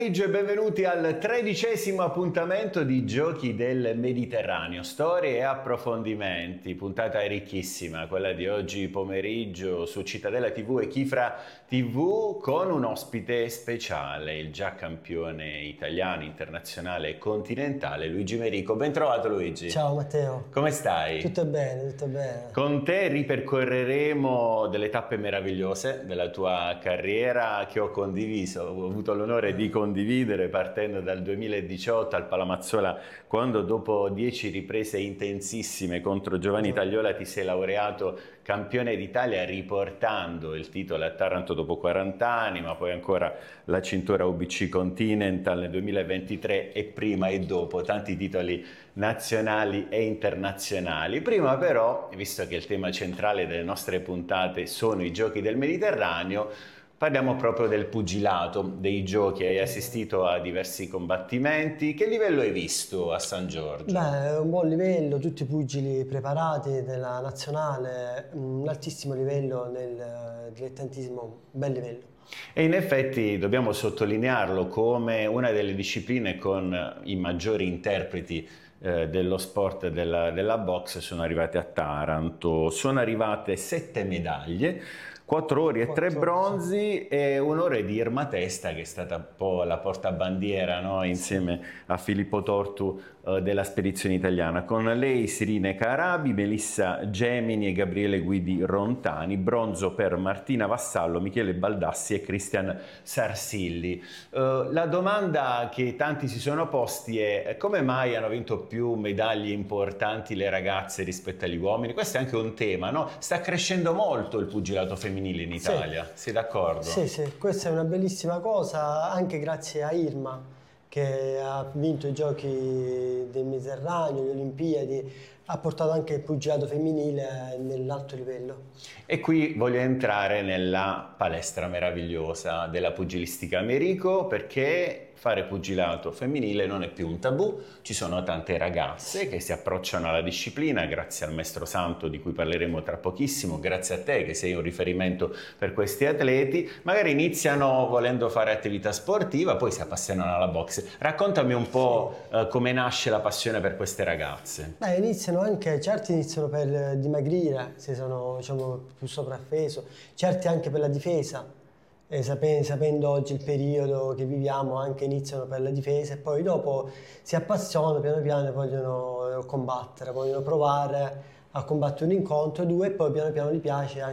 E benvenuti al 13° appuntamento di Giochi del Mediterraneo, storie e approfondimenti, puntata ricchissima, quella di oggi pomeriggio su Cittadella TV e Kifra TV con un ospite speciale, il già campione italiano, internazionale e continentale Luigi Merico. Ben trovato Luigi. Ciao Matteo. Come stai? Tutto bene, tutto bene. Con te ripercorreremo delle tappe meravigliose della tua carriera che ho condiviso, ho avuto l'onore di condividere partendo dal 2018 al Palamazzola, quando dopo 10 riprese intensissime contro Giovanni Tagliola ti sei laureato campione d'Italia riportando il titolo a Taranto dopo 40 anni, ma poi ancora la cintura UBC Continental nel 2023 e prima e dopo tanti titoli nazionali e internazionali. Prima però, visto che il tema centrale delle nostre puntate sono i Giochi del Mediterraneo, parliamo proprio del pugilato, dei giochi. Hai assistito a diversi combattimenti. Che livello hai visto a San Giorgio? Beh, un buon livello, tutti i pugili preparati della nazionale, un altissimo livello nel dilettantismo, un bel livello. E in effetti dobbiamo sottolinearlo come una delle discipline con i maggiori interpreti dello sport della box. Sono arrivate a Taranto, sono arrivate 7 medaglie, 4 ori e 3 bronzi e un'ora di Irma Testa, che è stata un po' la portabandiera, no? Insieme a Filippo Tortu della spedizione italiana. Con lei Sirine Carabi, Melissa Gemini e Gabriele Guidi Rontani, bronzo per Martina Vassallo, Michele Baldassi e Cristian Sarsilli. La domanda che tanti si sono posti è: come mai hanno vinto più medaglie importanti le ragazze rispetto agli uomini? Questo è anche un tema, no? Sta crescendo molto il pugilato femminile in Italia, sì. Sei d'accordo? Sì, sì, questa è una bellissima cosa, anche grazie a Irma, che ha vinto i Giochi del Mediterraneo, le Olimpiadi, ha portato anche il pugilato femminile nell'alto livello. E qui voglio entrare nella palestra meravigliosa della pugilistica Merico, perché fare pugilato femminile non è più un tabù. Ci sono tante ragazze che si approcciano alla disciplina grazie al Maestro Santo, di cui parleremo tra pochissimo, grazie a te che sei un riferimento per questi atleti. Magari iniziano volendo fare attività sportiva, poi si appassionano alla boxe. Raccontami un po' come nasce la passione per queste ragazze. Beh, certi iniziano per dimagrire, se sono, diciamo, più sovrappeso, certi anche per la difesa. Sapendo oggi il periodo che viviamo, anche iniziano per la difesa e poi dopo si appassionano piano piano e vogliono combattere, vogliono provare a combattere un incontro, due, e poi piano piano gli piace,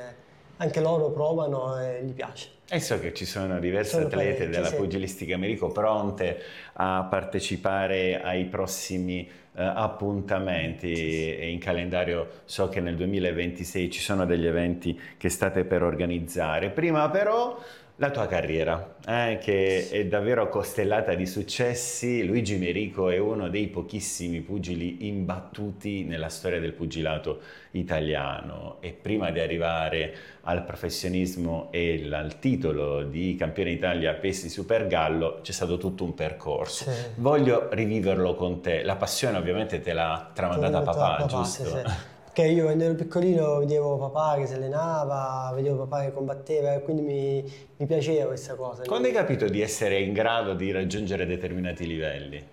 anche loro provano e gli piace. E so che ci sono diverse atlete della pugilistica Merico pronte a partecipare ai prossimi appuntamenti, e in calendario so che nel 2026 ci sono degli eventi che state per organizzare. Prima però la tua carriera, che è davvero costellata di successi. Luigi Merico è uno dei pochissimi pugili imbattuti nella storia del pugilato italiano, e prima di arrivare al professionismo e al titolo di campione d'Italia pesi super gallo c'è stato tutto un percorso. Sì. Voglio riviverlo con te. La passione ovviamente te l'ha tramandata papà, giusto? Sì. Che io quando ero piccolino vedevo papà che si allenava, vedevo papà che combatteva, e quindi mi piaceva questa cosa. Quando hai capito di essere in grado di raggiungere determinati livelli?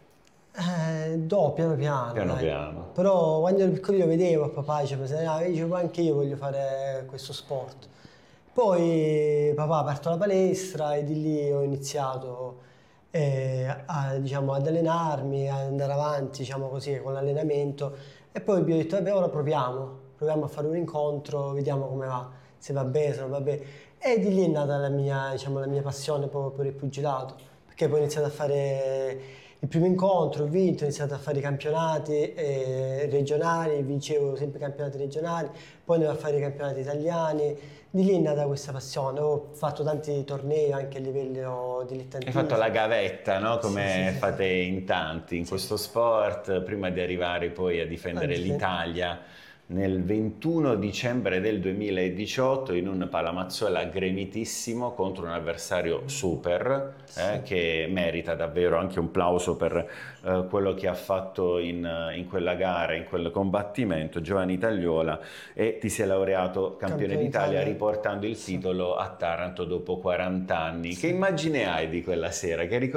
Piano piano. Piano piano. Però quando ero piccolino vedevo papà, dicevo anche io voglio fare questo sport. Poi papà ha aperto la palestra e di lì ho iniziato diciamo, ad allenarmi, ad andare avanti, diciamo così, con l'allenamento. E poi vi ho detto, vabbè, ora proviamo a fare un incontro, vediamo come va, se va bene, se non va bene. E di lì è nata la mia passione proprio per il pugilato, perché poi ho iniziato a fare il primo incontro, ho vinto, ho iniziato a fare i campionati regionali, vincevo sempre i campionati regionali, poi andavo a fare i campionati italiani. Di lì è nata questa passione. Ho fatto tanti tornei anche a livello dilettantesco. Hai fatto la gavetta, no? Come sì, fate in tanti in questo sport, prima di arrivare poi a difendere l'Italia nel 21 dicembre del 2018 in un Palamazzola gremitissimo contro un avversario super, che merita davvero anche un plauso per quello che ha fatto in quella gara, in quel combattimento, Giovanni Tagliola, e ti sei laureato campione d'Italia riportando il titolo a Taranto dopo 40 anni. Che immagine hai di quella sera? Che